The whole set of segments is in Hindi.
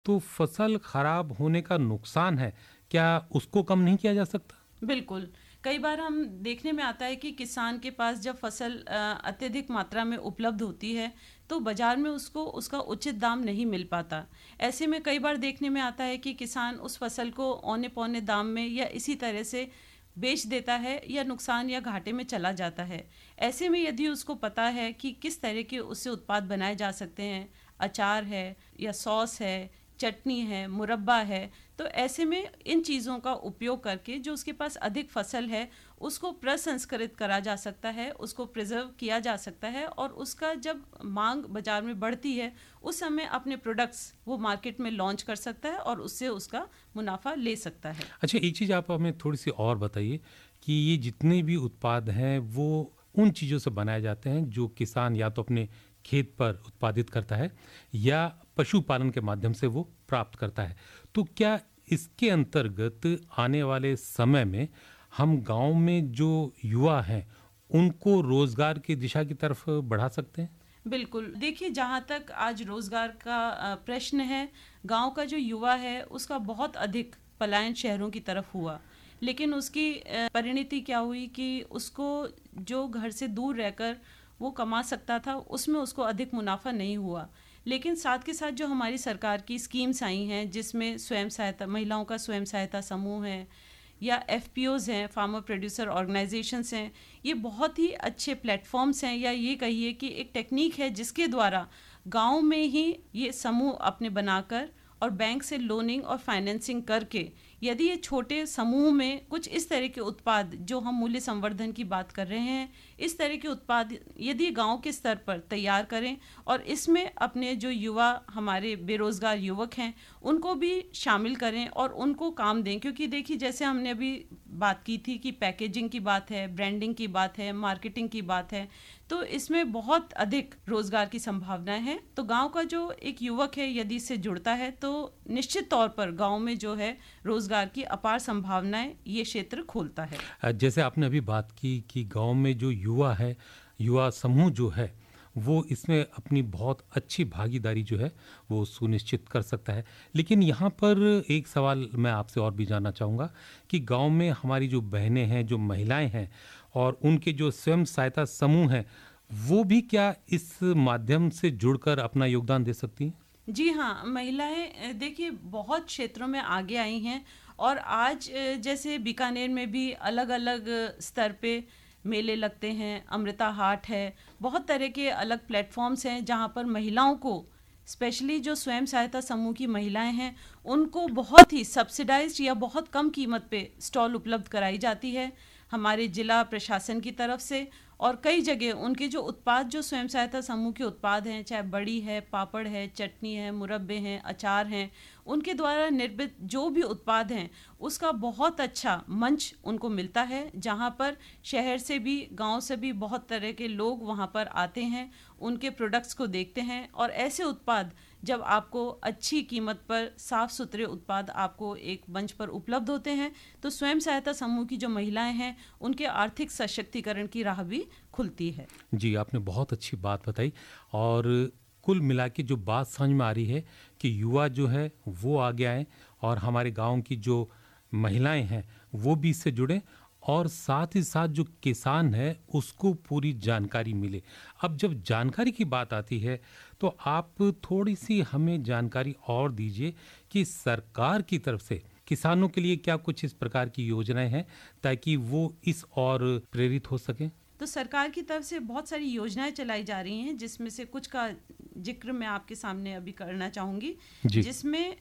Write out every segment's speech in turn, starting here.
तो फसल खराब होने का नुकसान है, क्या उसको कम नहीं किया जा सकता? बिल्कुल। कई बार हम देखने में आता है कि किसान के पास जब फसल अत्यधिक मात्रा में उपलब्ध होती है तो बाजार में उसको उसका उचित दाम नहीं मिल पाता। ऐसे में कई बार देखने में आता है कि किसान उस फसल को औने पौने दाम में या इसी तरह से बेच देता है या नुकसान या घाटे में चला जाता है। ऐसे में यदि उसको पता है कि किस तरह के उससे उत्पाद बनाए जा सकते हैं, अचार है या सॉस है, चटनी है, मुरब्बा है, तो ऐसे में इन चीज़ों का उपयोग करके जो उसके पास अधिक फसल है उसको प्रसंस्करित करा जा सकता है, उसको प्रिजर्व किया जा सकता है और उसका जब मांग बाजार में बढ़ती है उस समय अपने प्रोडक्ट्स वो मार्केट में लॉन्च कर सकता है और उससे उसका मुनाफा ले सकता है। अच्छा, एक चीज़ आप हमें थोड़ी सी और बताइए कि ये जितने भी उत्पाद हैं वो उन चीज़ों से बनाए जाते हैं जो किसान या तो अपने खेत पर उत्पादित करता है या पशुपालन के माध्यम से वो प्राप्त करता है। तो क्या इसके अंतर्गत आने वाले समय में हम गांव में जो युवा हैं उनको रोजगार की दिशा की तरफ बढ़ा सकते हैं? बिल्कुल। देखिए, जहाँ तक आज रोज़गार का प्रश्न है, गांव का जो युवा है उसका बहुत अधिक पलायन शहरों की तरफ हुआ, लेकिन उसकी परिणति क्या हुई कि उसको जो घर से दूर रहकर वो कमा सकता था उसमें उसको अधिक मुनाफा नहीं हुआ। लेकिन साथ के साथ जो हमारी सरकार की स्कीम्स आई हैं जिसमें स्वयं सहायता महिलाओं का स्वयं सहायता समूह है या एफपीओज़ हैं, फार्मर प्रोड्यूसर ऑर्गेनाइजेशंस हैं, ये बहुत ही अच्छे प्लेटफॉर्म्स हैं या ये कहिए कि एक टेक्निक है जिसके द्वारा गांव में ही ये समूह अपने बनाकर और बैंक से लोनिंग और फाइनेंसिंग करके यदि ये छोटे समूह में कुछ इस तरह के उत्पाद जो हम मूल्य संवर्धन की बात कर रहे हैं, इस तरह के उत्पाद यदि गांव के स्तर पर तैयार करें और इसमें अपने जो युवा हमारे बेरोजगार युवक हैं उनको भी शामिल करें और उनको काम दें, क्योंकि देखिए जैसे हमने अभी बात की थी कि पैकेजिंग की बात है, ब्रांडिंग की बात है, मार्केटिंग की बात है, तो इसमें बहुत अधिक रोजगार की संभावनाएं हैं। तो गांव का जो एक युवक है यदि इससे जुड़ता है तो निश्चित तौर पर गांव में जो है रोजगार की अपार संभावनाएं ये क्षेत्र खोलता है। जैसे आपने अभी बात की कि गांव में जो युवा है, युवा समूह जो है वो इसमें अपनी बहुत अच्छी भागीदारी जो है वो सुनिश्चित कर सकता है। लेकिन यहाँ पर एक सवाल मैं आपसे और भी जानना चाहूँगा कि गांव में हमारी जो बहनें हैं, जो महिलाएं हैं और उनके जो स्वयं सहायता समूह हैं, वो भी क्या इस माध्यम से जुड़कर अपना योगदान दे सकती हैं? जी हाँ, महिलाएं देखिए बहुत क्षेत्रों में आगे आई हैं और आज जैसे बीकानेर में भी अलग अलग स्तर पे मेले लगते हैं, अमृता हाट है, बहुत तरह के अलग प्लेटफॉर्म्स हैं जहाँ पर महिलाओं को स्पेशली जो स्वयं सहायता समूह की महिलाएं हैं उनको बहुत ही सब्सिडाइज्ड या बहुत कम कीमत पे स्टॉल उपलब्ध कराई जाती है हमारे जिला प्रशासन की तरफ से। और कई जगह उनके जो उत्पाद जो स्वयं सहायता समूह के उत्पाद हैं, चाहे बड़ी है, पापड़ है, चटनी है, मुरब्बे हैं, अचार हैं, उनके द्वारा निर्मित जो भी उत्पाद हैं उसका बहुत अच्छा मंच उनको मिलता है, जहां पर शहर से भी गांव से भी बहुत तरह के लोग वहां पर आते हैं, उनके प्रोडक्ट्स को देखते हैं। और ऐसे उत्पाद जब आपको अच्छी कीमत पर साफ़ सुथरे उत्पाद आपको एक मंच पर उपलब्ध होते हैं तो स्वयं सहायता समूह की जो महिलाएं हैं उनके आर्थिक सशक्तिकरण की राह भी खुलती है। जी, आपने बहुत अच्छी बात बताई और कुल मिला के जो बात समझ में आ रही है कि युवा जो है वो आगे आए और हमारे गांव की जो महिलाएं हैं वो भी इससे जुड़े और साथ ही साथ जो किसान है उसको पूरी जानकारी मिले। अब जब जानकारी की बात आती है तो आप थोड़ी सी हमें जानकारी और दीजिए कि सरकार की तरफ से किसानों के लिए क्या कुछ इस प्रकार की योजनाएं हैं ताकि वो इस और प्रेरित हो सकें। तो सरकार की तरफ से बहुत सारी योजनाएं चलाई जा रही हैं जिसमें से कुछ का जिक्र मैं आपके सामने अभी करना चाहूँगी, जिसमें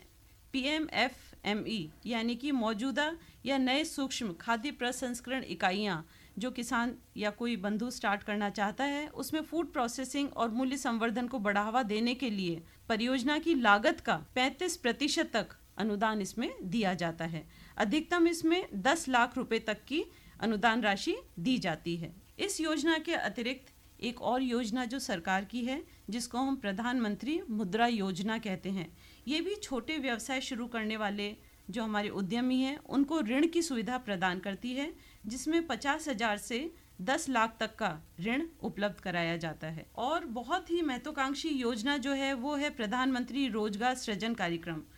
PMFME यानी कि मौजूदा या नए सूक्ष्म खाद्य प्रसंस्करण इकाइयाँ जो किसान या कोई बंधु स्टार्ट करना चाहता है उसमें फूड प्रोसेसिंग और मूल्य संवर्धन को बढ़ावा देने के लिए परियोजना की लागत का 35% तक अनुदान इसमें दिया जाता है। अधिकतम इसमें 10 लाख रुपए तक की अनुदान राशि दी जाती है। इस योजना के अतिरिक्त एक और योजना जो सरकार की है जिसको हम प्रधानमंत्री मुद्रा योजना कहते हैं, ये भी छोटे व्यवसाय शुरू करने वाले जो हमारे उद्यमी हैं उनको ऋण की सुविधा प्रदान करती है, जिसमें 50,000 से 10 लाख तक का ऋण उपलब्ध कराया जाता है। और बहुत ही महत्वाकांक्षी योजना जो है वो है प्रधानमंत्री रोजगार सृजन कार्यक्रम